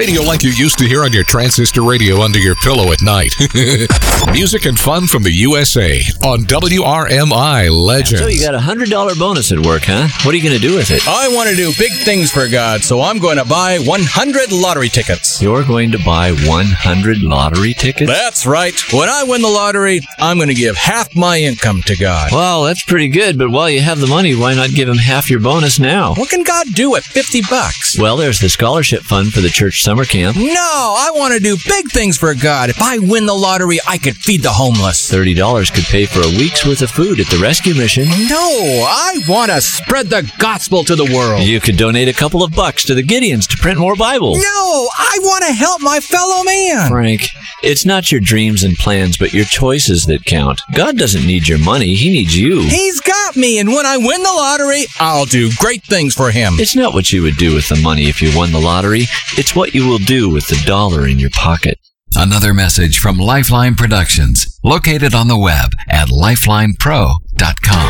Radio like you used to hear on your transistor radio under your pillow at night. Music and fun from the USA on WRMI Legends. So you got a $100 bonus at work, huh? What are you going to do with it? I want to do big things for God, so I'm going to buy 100 lottery tickets. You're going to buy 100 lottery tickets? That's right. When I win the lottery, I'm going to give half my income to God. Well, that's pretty good, but while you have the money, why not give him half your bonus now? What can God do at $50? Well, there's the scholarship fund for the church summer camp. No, I want to do big things for God. If I win the lottery, I could feed the homeless. $30 could pay for a week's worth of food at the rescue mission. No, I want to spread the gospel to the world. You could donate a couple of bucks to the Gideons to print more Bibles. No, I want to help my fellow man. Frank, it's not your dreams and plans, but your choices that count. God doesn't need your money. He needs you. He's got me, and when I win the lottery, I'll do great things for him. It's not what you would do with the money if you won the lottery. It's what you will do with the dollar in your pocket. Another message from Lifeline Productions, located on the web at lifelinepro.com.